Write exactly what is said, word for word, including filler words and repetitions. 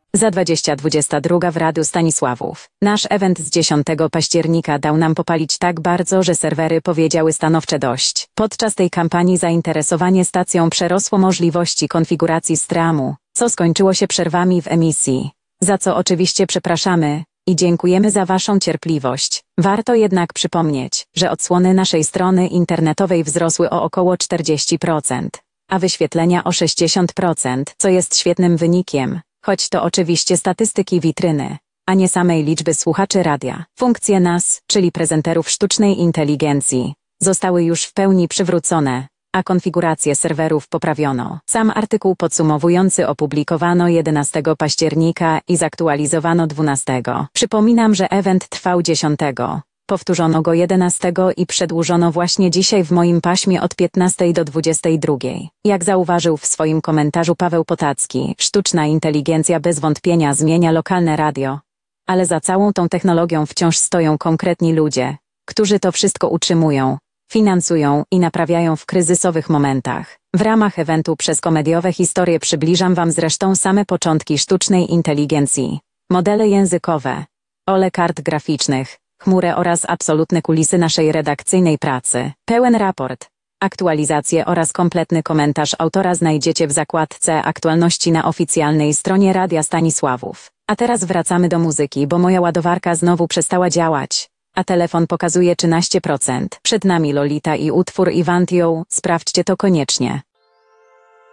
Za dwadzieścia dwadzieścia dwa w Radiu Stanisławów. Nasz event z dziesiątego października dał nam popalić tak bardzo, że serwery powiedziały stanowcze dość. Podczas tej kampanii zainteresowanie stacją przerosło możliwości konfiguracji streamu, co skończyło się przerwami w emisji. Za co oczywiście przepraszamy i dziękujemy za Waszą cierpliwość. Warto jednak przypomnieć, że odsłony naszej strony internetowej wzrosły o około czterdzieści procent, a wyświetlenia o sześćdziesiąt procent, co jest świetnym wynikiem, choć to oczywiście statystyki witryny, a nie samej liczby słuchaczy radia. Funkcje N A S, czyli prezenterów sztucznej inteligencji, zostały już w pełni przywrócone, a konfigurację serwerów poprawiono. Sam artykuł podsumowujący opublikowano jedenastego października i zaktualizowano dwunastego. Przypominam, że event trwał dziesiątego. Powtórzono go jedenastego i przedłużono właśnie dzisiaj w moim paśmie od piętnastej do dwudziestej drugiej. Jak zauważył w swoim komentarzu Paweł Potacki, sztuczna inteligencja bez wątpienia zmienia lokalne radio. Ale za całą tą technologią wciąż stoją konkretni ludzie, którzy to wszystko utrzymują, finansują i naprawiają w kryzysowych momentach. W ramach eventu przez komediowe historie przybliżam Wam zresztą same początki sztucznej inteligencji, modele językowe, ole kart graficznych, chmurę oraz absolutne kulisy naszej redakcyjnej pracy. Pełen raport, aktualizacje oraz kompletny komentarz autora znajdziecie w zakładce aktualności na oficjalnej stronie Radia Stanisławów. A teraz wracamy do muzyki, bo moja ładowarka znowu przestała działać, a telefon pokazuje trzynaście procent. Przed nami Lolita i utwór Iwantio, sprawdźcie to koniecznie.